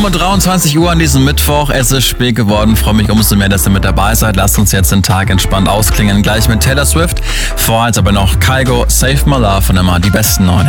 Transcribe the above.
Um 23 Uhr an diesem Mittwoch. Es ist spät geworden. Freue mich umso mehr, dass ihr mit dabei seid. Lasst uns jetzt den Tag entspannt ausklingen. Gleich mit Taylor Swift. Vorher jetzt aber noch Kygo, Save My Love und immer die besten neuen Hits.